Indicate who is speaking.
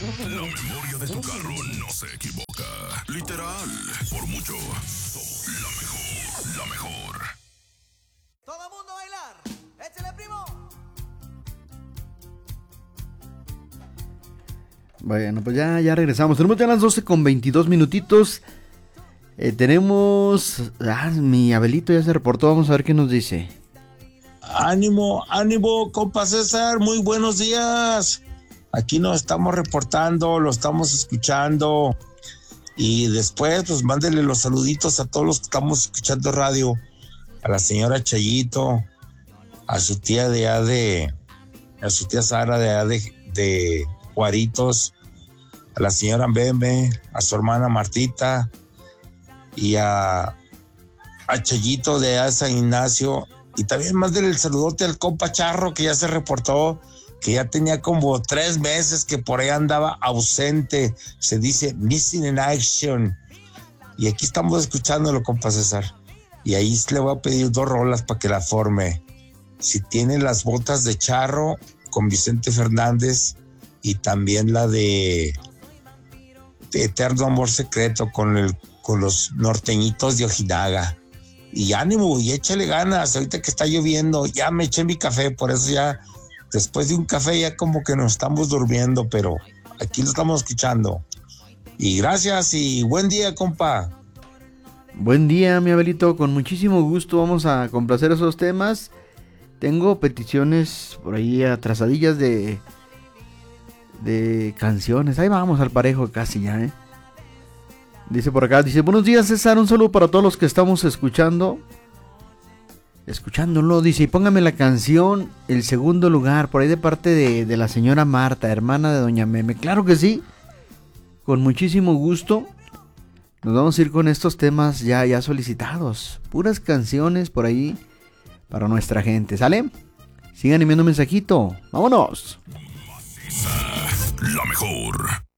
Speaker 1: La memoria de tu carro no se equivoca. Literal, por mucho. La mejor, la mejor.
Speaker 2: Todo mundo a bailar. Échale, primo.
Speaker 3: Bueno, pues ya regresamos. Tenemos ya las 12 con 22 minutitos. Tenemos... mi Abelito ya se reportó. Vamos a ver qué nos dice.
Speaker 4: Ánimo, compa César. Muy buenos días. Aquí nos estamos reportando, lo estamos escuchando. Y después, pues mándele los saluditos a todos los que estamos escuchando radio. A la señora Chayito, a su tía a su tía Sara de Juaritos, a la señora Bembe, a su hermana Martita y a Chayito de San Ignacio. Y también mándele el saludote al compa Charro, que ya se reportó, que ya tenía como 3 meses que por ahí andaba ausente. Se dice missing in action. Y aquí estamos escuchándolo, compa César. Y ahí le voy a pedir 2 rolas para que la forme. Si tiene las botas de Charro con Vicente Fernández, y también la de Eterno Amor Secreto con los norteñitos de Ojinaga. Y ánimo, y échale ganas. Ahorita que está lloviendo, ya me eché mi café, por eso ya, después de un café ya como que nos estamos durmiendo, pero aquí lo estamos escuchando. Y gracias y buen día, compa.
Speaker 3: Buen día, mi Abelito, con muchísimo gusto vamos a complacer esos temas. Tengo peticiones por ahí atrasadillas de canciones. Ahí vamos al parejo casi ya, Dice por acá, buenos días César, un saludo para todos los que estamos escuchándolo, dice, y póngame la canción El Segundo Lugar, por ahí de parte de la señora Marta, hermana de doña Meme. Claro que sí, con muchísimo gusto. Nos vamos a ir con estos temas ya solicitados, puras canciones por ahí para nuestra gente, ¿sale? Sigan enviando un mensajito, vámonos.
Speaker 1: La mejor.